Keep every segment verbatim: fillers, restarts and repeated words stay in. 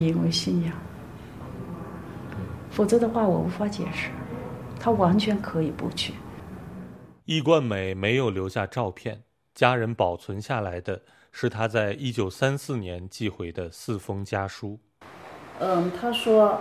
因为信仰，否则的话我无法解释，他完全可以不去。 易冠美没有留下照片，家人保存下来的是他在一九三四年寄回的四封家书。 嗯，他说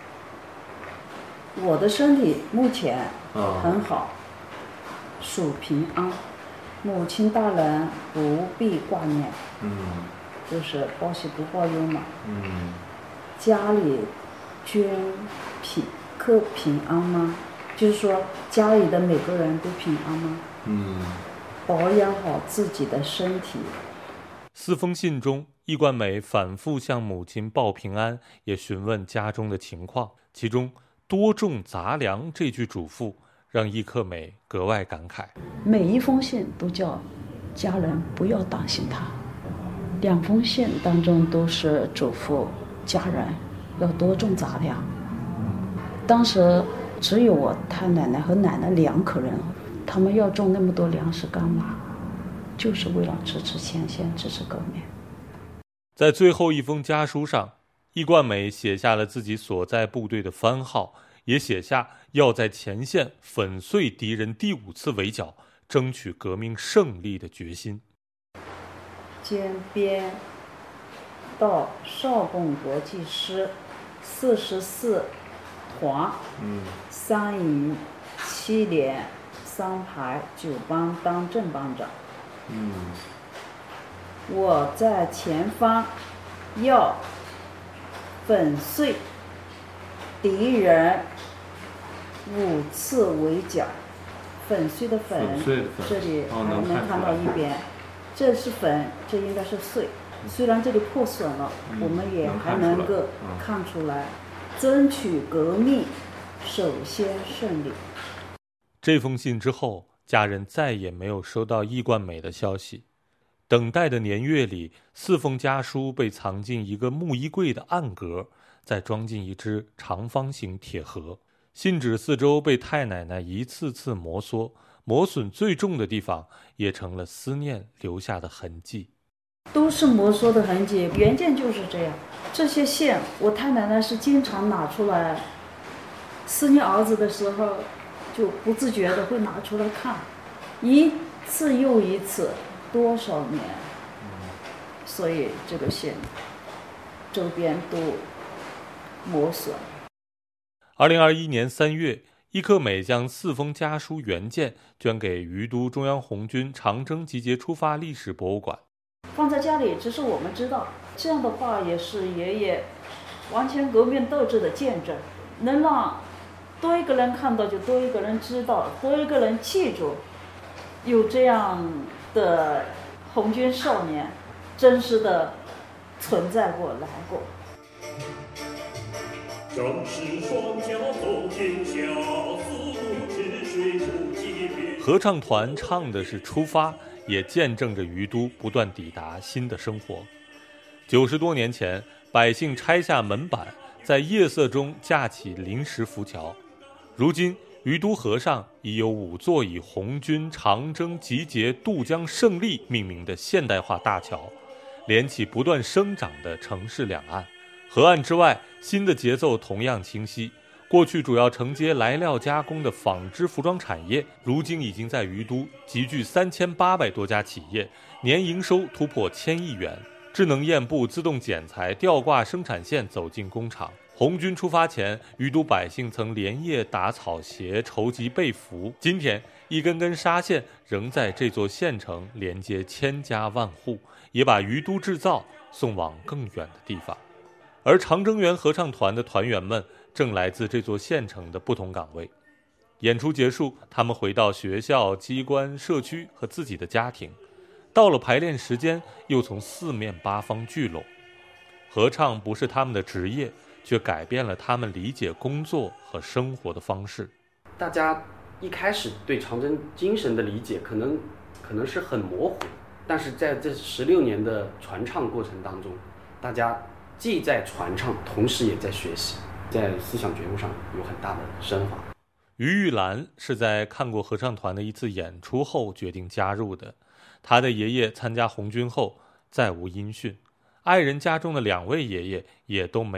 我的身体目前很好，属平安，母亲大人不必挂念，嗯，就是报喜不报忧嘛，嗯，家里均平可平安吗？就是说家里的每个人都平安吗？嗯，保养好自己的身体。 四封信中，易冠美反复向母亲报平安，也询问家中的情况。其中多种杂粮这句嘱咐让易克美格外感慨。 每一封信都叫家人不要担心他，两封信当中都是嘱咐家人要多种杂粮。当时只有我太奶奶和奶奶两口人，他们要种那么多粮食干嘛？就是为了支持前线，支持革命。 在最后一封家书上，易冠美写下了自己所在部队的番号，也写下要在前线粉碎敌人第五次围剿，争取革命胜利的决心。 兼编到少共国际师四十四团，嗯，三营七连三排九班当正班长。嗯，我在前方要粉碎敌人五次围剿。粉碎的粉， 粉这里还能看到一边，这是粉，这应该是碎。虽然这里破损了，嗯、我们也还能够看出来，争取革命首先胜利。 这封信之后，家人再也没有收到易冠美的消息。等待的年月里，四封家书被藏进一个木衣柜的暗格，再装进一只长方形铁盒。信纸四周被太奶奶一次次摩挲，磨损最重的地方也成了思念留下的痕迹。 都是摩挲的痕迹，原件就是这样。这些信我太奶奶是经常拿出来，思念儿子的时候就不自觉的会拿出来看，一次又一次，多少年，所以这个信周边都磨损。 二零二一年三月，易克美将四封家书原件捐给于都中央红军长征集结出发历史博物馆。 放在家里，只是我们知道，这样的话也是爷爷完全革命斗志的见证，能让多一个人看到，就多一个人知道，多一个人记住，有这样的红军少年真实的存在过来过。 正是双脚走天下，四顾治水不结别。 合唱团唱的是出发，也见证着于都不断抵达新的生活。九十多年前，百姓拆下门板，在夜色中架起临时浮桥。如今，于都河上已有五座以红军长征集结渡江胜利命名的现代化大桥，连起不断生长的城市两岸。河岸之外，新的节奏同样清晰。过去主要承接来料加工的纺织服装产业，如今已经在于都集聚三千八百多家企业，年营收突破千亿元。智能验布、自动剪裁、吊挂生产线走进工厂。红军出发前，于都百姓曾连夜打草鞋、筹集被服。今天，一根根纱线仍在这座县城连接千家万户，也把于都制造送往更远的地方。而长征园合唱团的团员们正来自这座县城的不同岗位。演出结束，他们回到学校、机关、社区和自己的家庭。到了排练时间，又从四面八方聚拢。合唱不是他们的职业，却改变了他们理解工作和生活的方式。 大家一开始对长征精神的理解可能可能是很模糊，但是在这十六年的传唱过程当中，大家既在传唱，同时也在学习，在思想觉悟上有很大的升华。 于玉兰是在看过合唱团的一次演出后决定加入的。他的爷爷参加红军后再无音讯，爱人家中的两位爷爷也都没